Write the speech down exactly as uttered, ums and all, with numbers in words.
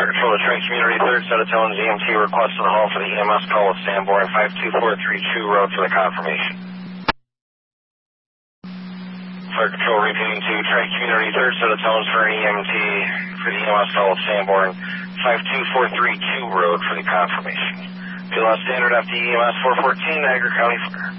Fire Control to Tri Community, third set of tones, E M T request on the hall for the E M S call with Sanborn, five two four three two road for the confirmation. Fire Control repeating to Tri Community, third set of tones for an E M T for the E M S call with Sanborn, five two four three two road for the confirmation. P L S Standard F D E M S four fourteen, Niagara County Fire.